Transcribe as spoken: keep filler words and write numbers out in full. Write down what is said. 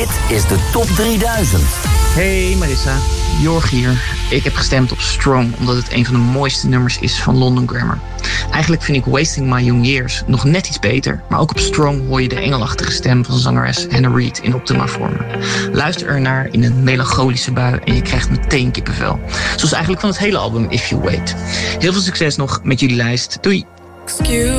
Dit is de Top drieduizend. Hey Marissa, Jorg hier. Ik heb gestemd op Strong omdat het een van de mooiste nummers is van London Grammar. Eigenlijk vind ik Wasting My Young Years nog net iets beter, maar ook op Strong hoor je de engelachtige stem van zangeres Hannah Reid in optima forma. Luister ernaar in een melancholische bui en je krijgt meteen kippenvel. Zoals eigenlijk van het hele album If You Wait. Heel veel succes nog met jullie lijst. Doei! Excuse